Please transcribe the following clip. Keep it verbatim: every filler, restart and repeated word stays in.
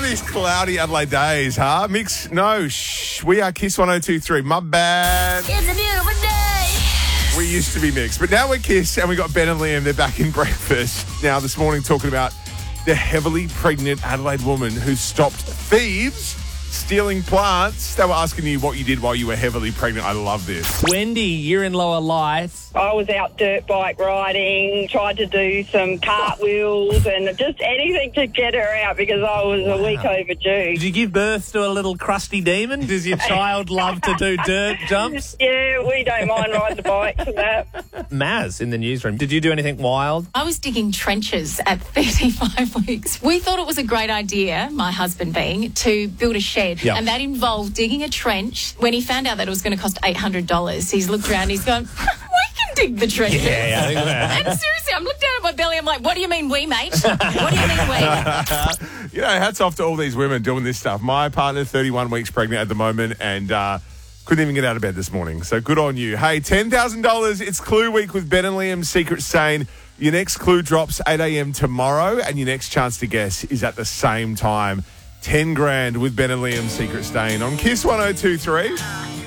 these cloudy Adelaide days, huh? Mix, no, shh. We are Kiss one oh two three. My bad. It's a beautiful day. We used to be mixed, but now we're Kiss, and we got Ben and Liam. They're back in breakfast now this morning talking about the heavily pregnant Adelaide woman who stopped thieves stealing plants. They were asking you what you did while you were heavily pregnant. I love this. Wendy, you're in Lower Life. I was out dirt bike riding, tried to do some cartwheels and just anything to get her out because I was wow. a week overdue. Did you give birth to a little crusty demon? Does your child love to do dirt jumps? Yeah, we don't mind riding the bikes and that. Maz, in the newsroom, did you do anything wild? I was digging trenches at thirty-five weeks. We thought it was a great idea, my husband being, to build a shed. Yep. And that involved digging a trench. When he found out that it was going to cost eight hundred dollars, he's looked around and he's gone, we can dig the trenches. Yeah, yeah, I think that. And seriously, I'm looking down at my belly. I'm like, what do you mean we, mate? What do you mean we? You know, hats off to all these women doing this stuff. My partner, thirty-one weeks pregnant at the moment, and uh, couldn't even get out of bed this morning. So good on you. Hey, ten thousand dollars. It's Clue Week with Ben and Liam's Secret Stain. Your next clue drops eight a.m. tomorrow, and your next chance to guess is at the same time. ten grand with Ben and Liam's Secret Stain on Kiss one oh two three.